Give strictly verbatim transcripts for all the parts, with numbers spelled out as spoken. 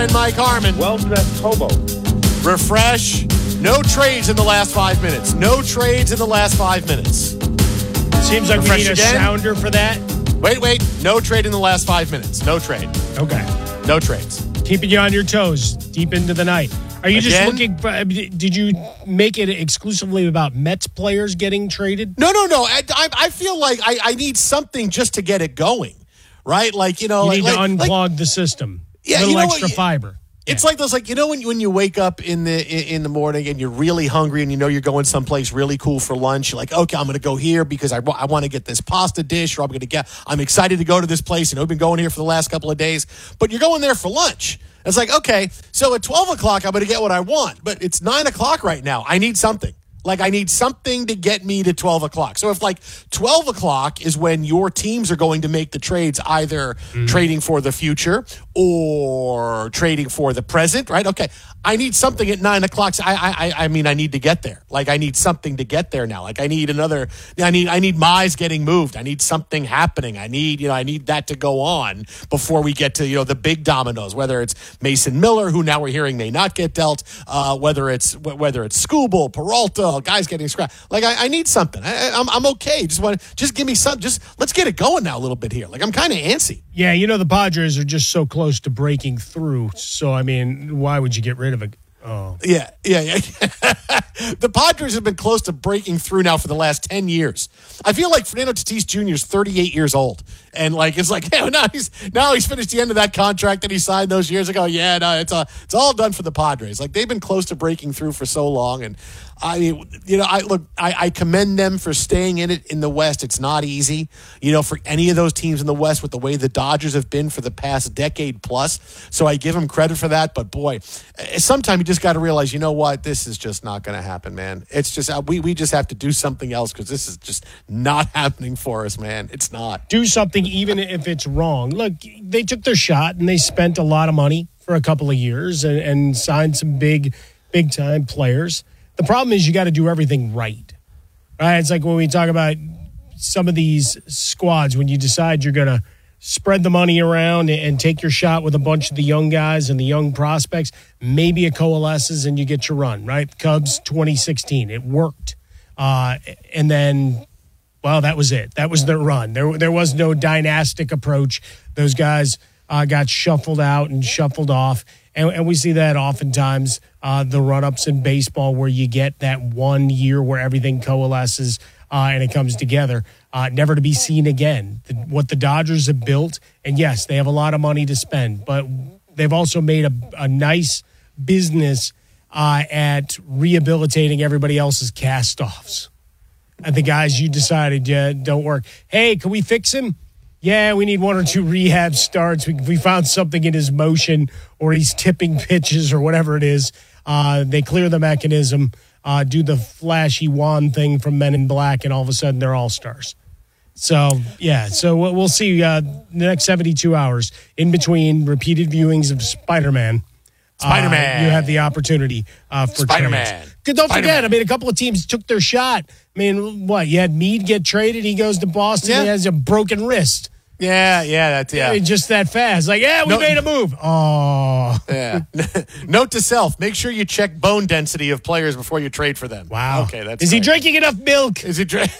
And Mike Harmon. Well-dressed hobo. Refresh. No trades in the last five minutes. No trades in the last five minutes. Seems like Refresh we need again. a sounder for that. Wait, wait. No trade in the last five minutes. No trade. Okay. No trades. Keeping you on your toes deep into the night. Are you Again? just looking for, did you make it exclusively about Mets players getting traded? No, no, no. I, I, I feel like I, I need something just to get it going, right? Like, you know. You like, need to like, unclog like, the system. Yeah, a little you know extra what? fiber. It's Yeah. like those, like, you know, when you, when you wake up in the in, in the morning and you're really hungry and you know you're going someplace really cool for lunch. You're like, okay, I'm going to go here because I, wa- I want to get this pasta dish, or I'm going to get. I'm excited to go to this place. You know, I've been going here for the last couple of days, but you're going there for lunch. It's like, okay, so at twelve o'clock I'm going to get what I want, but it's nine o'clock right now. I need something. Like, I need something to get me to twelve o'clock. So if, like, twelve o'clock is when your teams are going to make the trades, either mm-hmm. trading for the future or trading for the present, right? Okay, I need something at nine o'clock. So I, I, I mean, I need to get there. Like, I need something to get there now. Like, I need another. I need, I need Mize getting moved. I need something happening. I need, you know, I need that to go on before we get to, you know, the big dominoes. Whether it's Mason Miller, who now we're hearing may not get dealt. Uh, whether it's whether it's Skubal, Peralta. Guys getting scrapped. Like, I, I need something. I, I'm I'm okay. Just want just give me some. Just let's get it going now a little bit here. Like, I'm kind of antsy. Yeah, you know the Padres are just so close to breaking through. So I mean, why would you get rid of it? Oh, yeah, yeah, yeah. The Padres have been close to breaking through now for the last ten years. I feel like Fernando Tatis Junior is thirty-eight years old, and like it's like, yeah, now he's now he's finished the end of that contract that he signed those years ago. Yeah, no, it's all it's all done for the Padres. Like, they've been close to breaking through for so long, and I, you know, I look, I, I commend them for staying in it in the West. It's not easy, you know, for any of those teams in the West with the way the Dodgers have been for the past decade plus. So I give them credit for that. But boy, sometimes you just got to realize, you know what, this is just not going to happen, man. It's just we we just have to do something else because this is just not happening for us, man. It's not. Do something even if it's wrong. Look, they took their shot and they spent a lot of money for a couple of years and, and signed some big, big time players. The problem is you got to do everything right, right? It's like when we talk about some of these squads, when you decide you're going to spread the money around and take your shot with a bunch of the young guys and the young prospects, maybe it coalesces and you get your run, right? Cubs twenty sixteen, it worked. Uh, and then, well, that was it. That was their run. There, there was no dynastic approach. Those guys uh, got shuffled out and shuffled off. And, and we see that oftentimes, uh, the run-ups in baseball where you get that one year where everything coalesces uh, and it comes together, uh, never to be seen again. The, what the Dodgers have built, and yes, they have a lot of money to spend, but they've also made a, a nice business uh, at rehabilitating everybody else's cast-offs. And the guys you decided yeah, don't work. Hey, can we fix him? Yeah, we need one or two rehab starts. We, we found something in his motion or he's tipping pitches or whatever it is. Uh, they clear the mechanism, uh, do the flashy wand thing from Men in Black, and all of a sudden they're all-stars. So, yeah, so we'll see uh, the next seventy-two hours in between repeated viewings of Spider-Man. Spider-Man. Uh, you have the opportunity uh, for Spider-Man. trades. Don't Spider-Man. forget, I mean, a couple of teams took their shot. I mean, what, you had Meade get traded. He goes to Boston. Yeah. He has a broken wrist. Yeah, yeah, that's yeah. I mean, just that fast. Like, yeah, we No- made a move. Oh. Yeah. Note to self: make sure you check bone density of players before you trade for them. Wow. Okay, that's. Is he great. drinking enough milk? Is he drinking?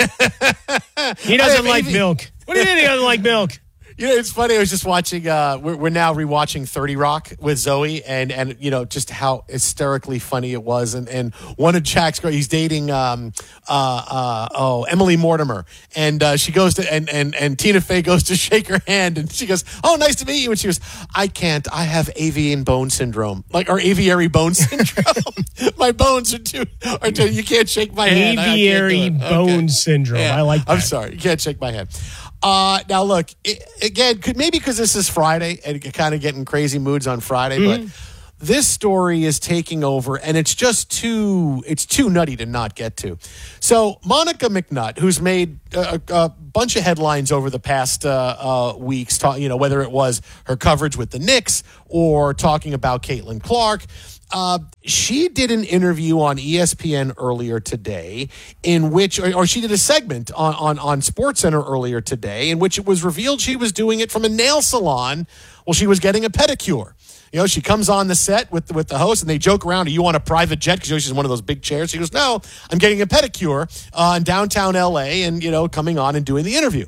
He doesn't like milk. What do you mean he doesn't like milk? You know, it's funny. I was just watching. Uh, we're, we're now rewatching thirty Rock with Zoe, and and you know just how hysterically funny it was. And and one of Jack's girl, he's dating um uh uh oh Emily Mortimer, and uh, she goes to and and and Tina Fey goes to shake her hand, and she goes, "Oh, nice to meet you." And she goes, "I can't. I have avian bone syndrome, like or aviary bone syndrome. My bones are too are too. You can't shake my hand. I- I can't do Aviary it." bone Okay. syndrome. Yeah. I like that. I'm sorry. You can't shake my hand. Uh, now, look, it, again, could, maybe because this is Friday and kind of getting crazy moods on Friday, Mm-hmm. but this story is taking over, and it's just too it's too nutty to not get to. So Monica McNutt, who's made a, a bunch of headlines over the past uh, uh, weeks, ta- you know, whether it was her coverage with the Knicks or talking about Caitlin Clark, Uh, she did an interview on E S P N earlier today in which, or, or she did a segment on, on, on SportsCenter earlier today in which it was revealed she was doing it from a nail salon while she was getting a pedicure. You know, she comes on the set with, with the host, and they joke around, are you on a private jet? Because you know, she's in one of those big chairs. She goes, no, I'm getting a pedicure uh, in downtown L A and, you know, coming on and doing the interview.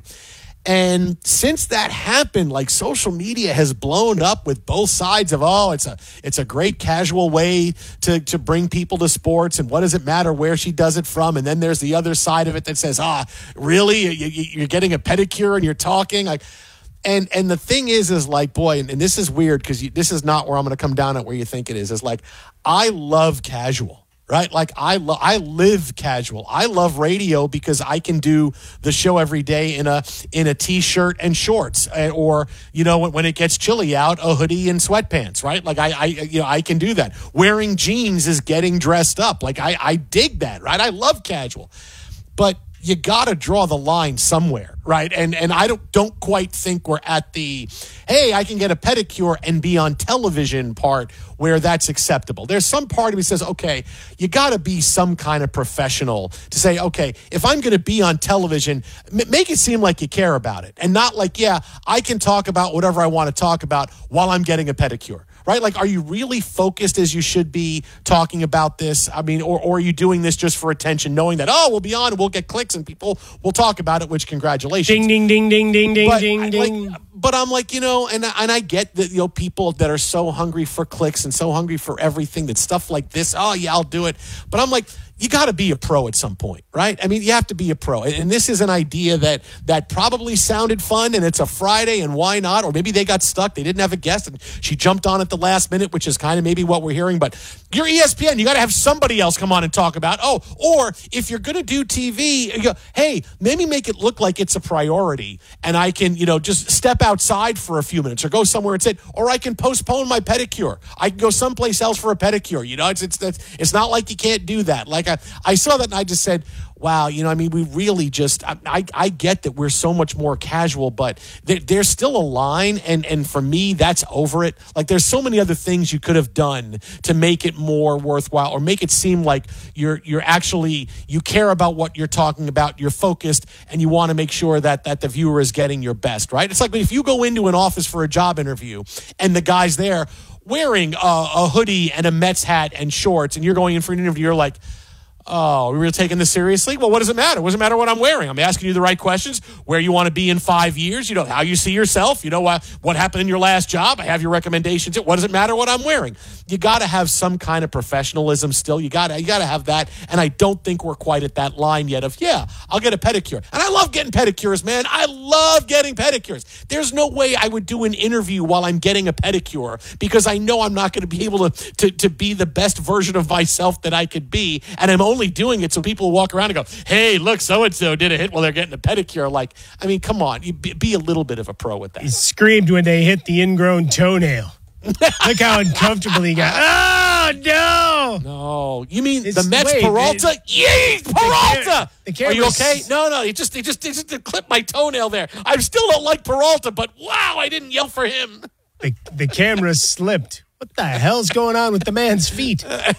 And since that happened, like social media has blown up with both sides of, oh, it's a it's a great casual way to, to bring people to sports. And what does it matter where she does it from? And then there's the other side of it that says, ah, really? You, you, you're getting a pedicure and you're talking? Like, and and the thing is, is like, boy, and, and this is weird because this is not where I'm going to come down at where you think it is. Is like, I love casual. Right? Like I lo- I live casual. I love radio because I can do the show every day in a in a t-shirt and shorts, or you know when, when it gets chilly out, a hoodie and sweatpants. Right? Like I, I you know I can do that. Wearing jeans is getting dressed up. Like I I dig that. Right? I love casual, but you got to draw the line somewhere, right? And and I don't don't quite think we're at the, hey, I can get a pedicure and be on television part where that's acceptable. There's some part of me that says, okay, you got to be some kind of professional to say, okay, if I'm going to be on television, m- make it seem like you care about it and not like, yeah, I can talk about whatever I want to talk about while I'm getting a pedicure. Right? Like, are you really focused as you should be talking about this? I mean, or, or are you doing this just for attention, knowing that, oh, we'll be on and we'll get clicks and people will talk about it, which congratulations. Ding, ding, ding, ding, ding, ding, but, ding, ding. Like, but I'm like, you know, and, and I get that, you know, people that are so hungry for clicks and so hungry for everything that stuff like this, oh, yeah, I'll do it. But I'm like, you got to be a pro at some point, right? I mean, you have to be a pro. And this is an idea that that probably sounded fun, and it's a Friday, and why not? Or maybe they got stuck. They didn't have a guest, and she jumped on at the last minute, which is kind of maybe what we're hearing. But you're E S P N. You got to have somebody else come on and talk about, oh, or if you're going to do T V, you go, hey, maybe make it look like it's a priority, and I can, you know, just step outside for a few minutes or go somewhere and sit, or I can postpone my pedicure. I can go someplace else for a pedicure. You know, it's it's it's, it's not like you can't do that. Like I, I saw that and I just said, wow, you know, I mean, we really just, I, I, I get that we're so much more casual, but there, there's still a line. And, and for me, that's over it. Like there's so many other things you could have done to make it more worthwhile or make it seem like you're, you're actually, you care about what you're talking about. You're focused and you want to make sure that, that the viewer is getting your best, right? It's like if you go into an office for a job interview and the guy's there wearing a, a hoodie and a Mets hat and shorts and you're going in for an interview, you're like, oh, are we really taking this seriously? Well, what does it matter? What does it matter what I'm wearing? I'm asking you the right questions. Where you want to be in five years? You know, how you see yourself? You know, uh, what happened in your last job? I have your recommendations. What does it matter what I'm wearing? You got to have some kind of professionalism still. You got to you got to have that. And I don't think we're quite at that line yet of, yeah, I'll get a pedicure. And I love getting pedicures, man. I love getting pedicures. There's no way I would do an interview while I'm getting a pedicure because I know I'm not going to be able to, to, to be the best version of myself that I could be. And I'm only doing it so people walk around and go, hey, look, so-and-so did a hit while they're getting a pedicure. Like, I mean, come on. You be, be a little bit of a pro with that. He screamed when they hit the ingrown toenail. Look how uncomfortable he got. Oh, no. No. You mean It's- the Mets wait, Peralta? it- Yay, Peralta! the Are camera's- you okay? No, no. It just, it just, it just clipped my toenail there. I still don't like Peralta, but wow, I didn't yell for him. The, the camera slipped. What the hell's going on with the man's feet?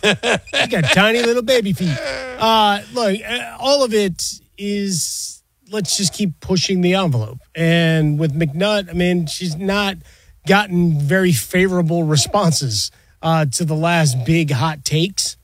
He got tiny little baby feet. Uh, look, uh, all of it is, let's just keep pushing the envelope. And with McNutt, I mean, she's not gotten very favorable responses uh, to the last big hot takes.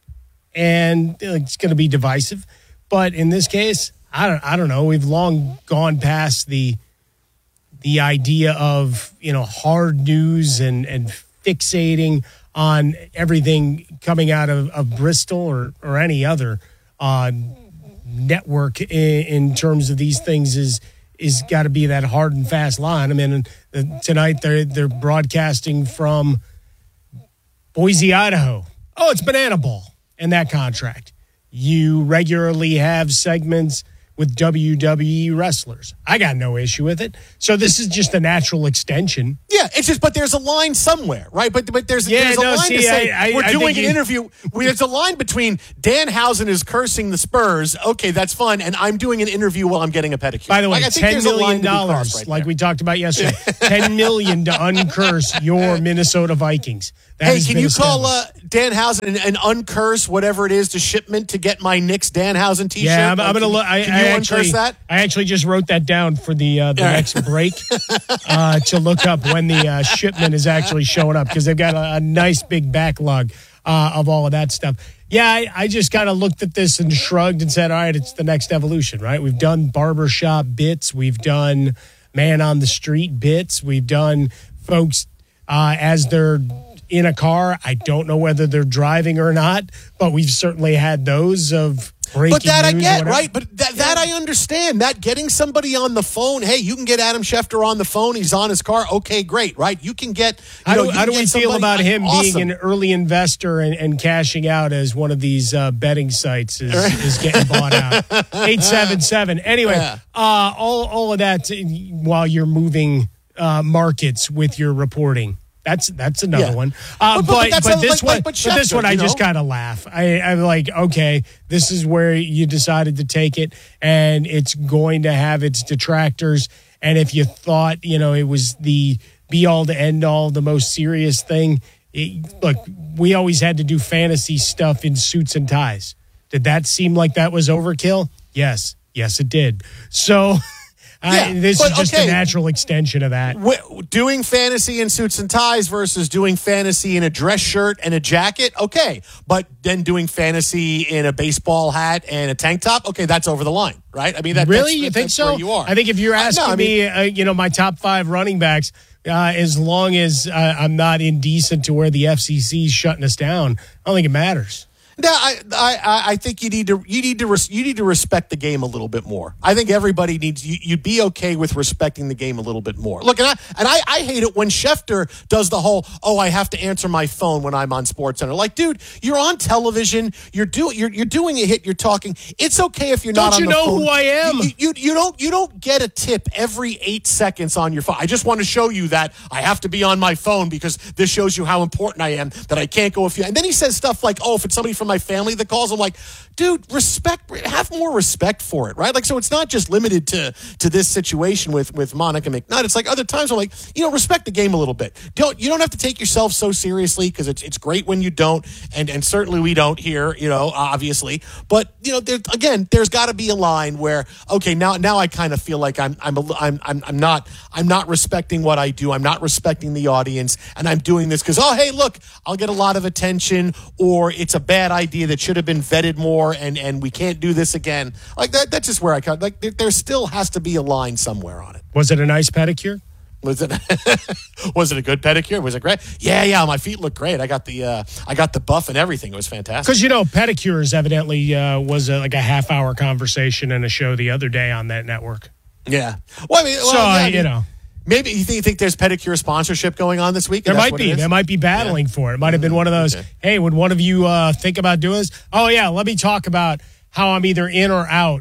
And uh, it's going to be divisive. But in this case, I don't, I don't know. We've long gone past the the idea of, you know, hard news and, and fixating on everything coming out of, of Bristol or, or any other uh, network in, in terms of these things is is got to be that hard and fast line. I mean, uh, tonight they're they're broadcasting from Boise, Idaho. Oh, it's Banana Ball and that contract. You regularly have segments with W W E wrestlers. I got no issue with it. So this is just a natural extension. Yeah, it's just, but there's a line somewhere, right? But but there's, Yeah, there's a no, line see, to say, I- I- we're I doing think an you- interview. We, there's a line between Danhausen is cursing the Spurs. Okay, that's fun. And I'm doing an interview while I'm getting a pedicure. By the way, Like, I think ten there's a line million to be crossed dollars, right like there. we talked about yesterday. ten million dollars to uncurse your Minnesota Vikings. That Hey, has can been you call established. uh, Danhausen and, and uncurse whatever it is to shipment to get my Knicks Danhausen t-shirt? Yeah, I'm, Like, I'm going to can- look. I, can I you everyone actually, curse that? I actually just wrote that down for the uh, the All right. next break uh, to look up when the uh, shipment is actually showing up because they've got a, a nice big backlog uh, of all of that stuff. Yeah, I, I just kind of looked at this and shrugged and said, all right, it's the next evolution, right? We've done barbershop bits. We've done man on the street bits. We've done folks uh, as they're in a car. I don't know whether they're driving or not, but we've certainly had those of breaking But that I news or get, whatever. right? But that, that I understand. That getting somebody on the phone, hey, you can get Adam Schefter on the phone. He's on his car. Okay, great, right? You can get. You How know, do, you how can do we get feel somebody- about him awesome. being an early investor and, and cashing out as one of these uh, betting sites is, is getting bought out? eight seven seven. Anyway, Yeah. uh, all, all of that while you're moving uh, markets with your reporting. That's that's another Yeah. one. Uh, But- but- but but that's but how- this like- one, like but with this Schefter, one, I you just know? kind of laugh. I, I'm like, okay, this is where you decided to take it, and it's going to have its detractors. And if you thought, you know, it was the be all to end all, the most serious thing, it, look, we always had to do fantasy stuff in suits and ties. Did that seem like that was overkill? Yes, yes, it did. So. Yeah, I, this but is just okay. a natural extension of that. W- doing fantasy in suits and ties versus doing fantasy in a dress shirt and a jacket, okay. But then doing fantasy in a baseball hat and a tank top, okay, that's over the line, right? I mean, that, Really? that's, You that- think that's so? where you are. I think if you're Uh, no, asking I mean- me, uh, you know, my top five running backs, uh, as long as uh, I'm not indecent to where the F C C is shutting us down, I don't think it matters. No, I, I, I think you need to you need to res, you need to respect the game a little bit more. I think everybody needs you. You'd be okay with respecting the game a little bit more. Look, and I and I, I hate it when Schefter does the whole oh I have to answer my phone when I'm on SportsCenter. Like, dude, you're on television. You're doing you're you're doing a hit. You're talking. It's okay if you're Don't not. on you the know phone. who I am? You, you you don't you don't get a tip every eight seconds on your phone. I just want to show you that I have to be on my phone because this shows you how important I am. That I can't go if you. And then he says stuff like, oh, if it's somebody from my family that calls. I'm like, dude, respect, have more respect for it, right? Like, so it's not just limited to to this situation with with Monica McNutt. It's like other times I'm like, you know, respect the game a little bit. Don't you don't have to take yourself so seriously because it's it's great when you don't, and and certainly we don't here, you know, obviously. But you know, there, again, there's got to be a line where okay, now now I kind of feel like I'm I'm a, I'm I'm I'm not I'm not respecting what I do. I'm not respecting the audience, and I'm doing this because oh hey, look, I'll get a lot of attention, or it's a bad idea that should have been vetted more and and we can't do this again like that. That's just where I cut. Like there, there still has to be a line somewhere on it. Was it a nice pedicure? Was it was it a good pedicure? Was it great? Yeah, yeah, my feet look great. I got the uh I got the buff and everything. It was fantastic. Because, you know, pedicures evidently uh, was a, like a half hour conversation in a show the other day on that network. Yeah. Well, I mean, well, so, yeah, uh, I mean, you know. maybe you think, you think there's pedicure sponsorship going on this week? There That's might what be. it is? They might be battling Yeah. for it. It might have been one of those, Okay. hey, would one of you uh, think about doing this? Oh, yeah, let me talk about how I'm either in or out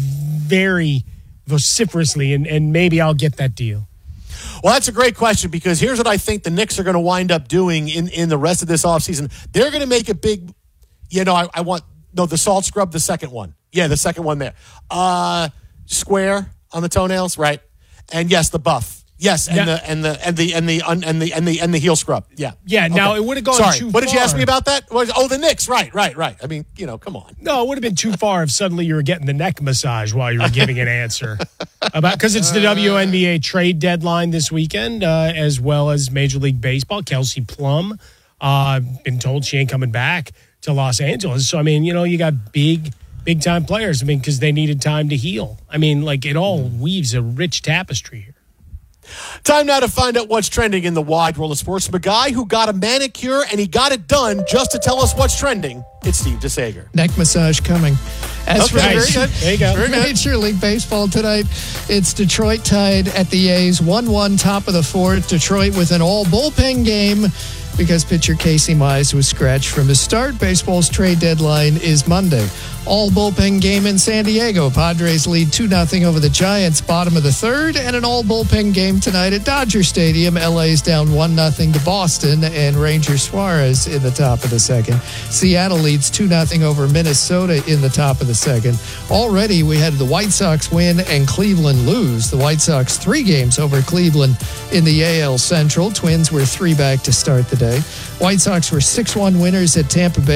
very vociferously, and, and maybe I'll get that deal. Well, that's a great question because here's what I think the Knicks are going to wind up doing in, in the rest of this offseason. They're going to make a big, you know, I, I want, no, the salt scrub, the second one. Yeah, the second one there. Uh, square on the toenails, right? And yes, the buff. Yes, and Yeah. the and the and the and the and the and the and the heel scrub. Yeah. Yeah, now it would've gone Sorry, too what did you ask far. me about that? Was- Oh, the Knicks. Right, right, right. I mean, you know, come on. No, it would have been too far if suddenly you were getting the neck massage while you were giving an answer about because it's the W N B A trade deadline this weekend, uh, as well as Major League Baseball. Kelsey Plum, uh, been told she ain't coming back to Los Angeles. So I mean, you know, you got big, big time players. I mean, because they needed time to heal. I mean, like it all weaves a rich tapestry here. Time now to find out what's trending in the wide world of sports. From a guy who got a manicure and he got it done just to tell us what's trending, it's Steve DeSager. Neck massage coming. As Okay, for very the good. There you go. Very good. Major League Baseball tonight, it's Detroit tied at the A's, one one top of the fourth. Detroit with an all bullpen game because pitcher Casey Mize was scratched from his start. Baseball's trade deadline is Monday. All bullpen game in San Diego. Padres lead two nothing over the Giants, bottom of the third, and an all bullpen game tonight at Dodger Stadium. L A's down one nothing to Boston, and Ranger Suarez in the top of the second. Seattle leads two nothing over Minnesota in the top of the second. Already, we had the White Sox win and Cleveland lose. The White Sox three games over Cleveland in the A L Central. Twins were three back to start the day. White Sox were six one winners at Tampa Bay.